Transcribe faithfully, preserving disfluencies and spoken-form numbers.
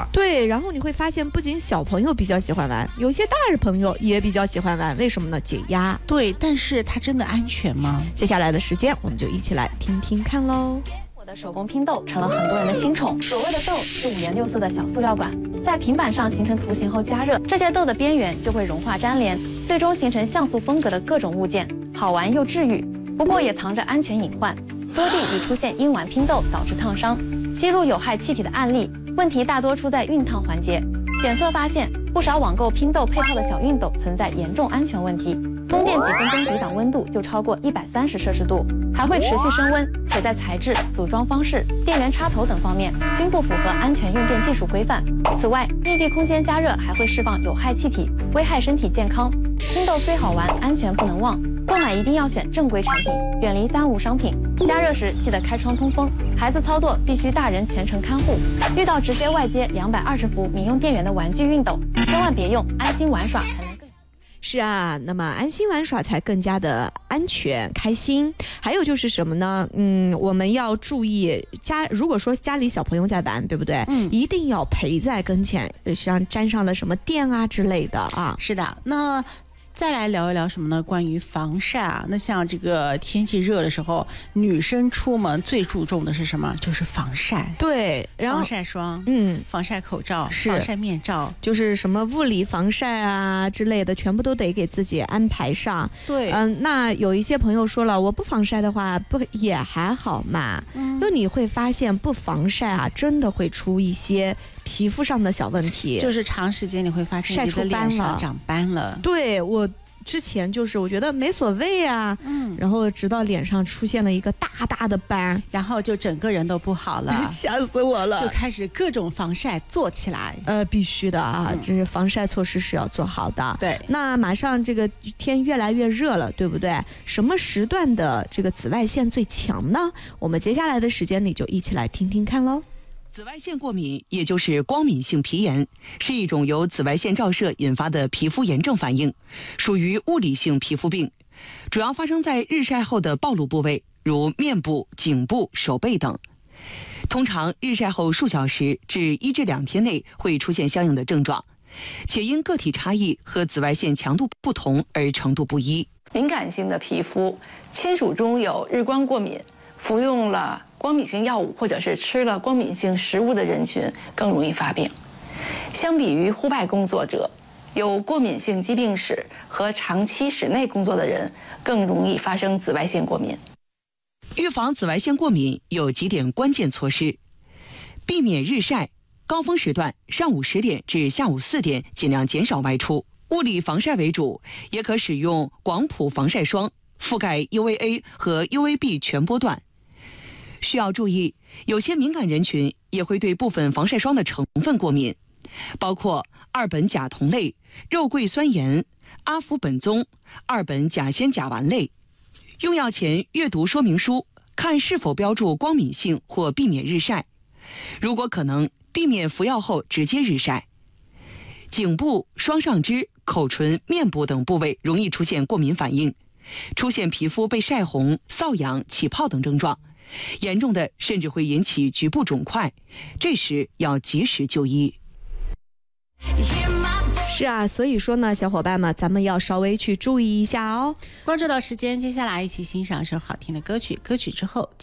了。 对，然后你会发现，不仅小朋友比较喜欢玩，有些大人朋友也比较喜欢玩，为什么呢？解压。 对，但是它真的安全吗？ 接下来的时间，我们就一起来听听看喽。 我的手工拼豆成了很多人的新宠。所谓的豆是五颜六色的小塑料管，在平板上形成图形后加热，这些豆的边缘就会融化粘连，最终形成像素风格的各种物件，好玩又治愈。不过也藏着安全隐患，多地已出现因玩拼豆导致烫伤、吸入有害气体的案例，问题大多出在熨烫环节。检测发现，不少网购拼豆配套的小熨斗存在严重安全问题，通电几分钟抵挡温度就超过一百三十摄氏度，还会持续升温，且在材质、组装方式、电源插头等方面均不符合安全用电技术规范。此外，密闭空间加热还会释放有害气体，危害身体健康。拼豆虽好玩，安全不能忘，购买一定要选正规产品，远离三无商品。加热时记得开窗通风，孩子操作必须大人全程看护。遇到直接外接两百二十伏民用电源的玩具熨斗，千万别用，安心玩耍才能更。 是啊，那么安心玩耍才更加的安全开心。还有就是什么呢？嗯，我们要注意家，如果说家里小朋友在玩，对不对？嗯，一定要陪在跟前，像沾上了什么电啊之类的啊。 是的，那再来聊一聊什么呢？关于防晒啊，那像这个天气热的时候，女生出门最注重的是什么？就是防晒。 对，然后防晒霜， 嗯， 防晒口罩， 是防晒面罩， 就是什么物理防晒啊之类的，全部都得给自己安排上。 对， 嗯，那有一些朋友说了，我不防晒的话，不也还好嘛？嗯，就你会发现不防晒啊，真的会出一些皮肤上的小问题， 就是长时间你会发现你的脸上长斑了。 对，我之前就是我觉得没所谓啊，嗯，然后直到脸上出现了一个大大的斑， 然后就整个人都不好了， 吓死我了， 就开始各种防晒做起来。 呃，必须的啊，嗯、这是防晒措施是要做好的。 对， 那马上这个天越来越热了，对不对？什么时段的这个紫外线最强呢？我们接下来的时间里就一起来听听看喽。 紫外线过敏，也就是光敏性皮炎，是一种由紫外线照射引发的皮肤炎症反应，属于物理性皮肤病，主要发生在日晒后的暴露部位，如面部、颈部、手背等。通常日晒后数小时至一至两天内会出现相应的症状，且因个体差异和紫外线强度不同而程度不一。 敏感性的皮肤，亲属中有日光过敏，服用了光敏性药物或者是吃了光敏性食物的人群更容易发病。相比于户外工作者，有过敏性疾病史和长期室内工作的人更容易发生紫外线过敏。 预防紫外线过敏有几点关键措施：避免日晒，高峰时段上午十点至下午四点尽量减少外出，物理防晒为主，也可使用广谱防晒霜，覆盖 U V A 和 U V B 全波段。需要注意，有些敏感人群也会对部分防晒霜的成分过敏，包括二苯甲酮类、肉桂酸盐、阿福苯宗、二苯甲酰甲烷类。用药前阅读说明书，看是否标注光敏性或避免日晒。如果可能，避免服药后直接日晒。颈部、双上肢、口唇、面部等部位容易出现过敏反应，出现皮肤被晒红、瘙痒、起泡等症状。严重的甚至会引起局部肿块，这时要及时就医。 是啊，所以说呢，小伙伴们，咱们要稍微去注意一下哦。 关注到时间，接下来一起欣赏一首好听的歌曲，歌曲之后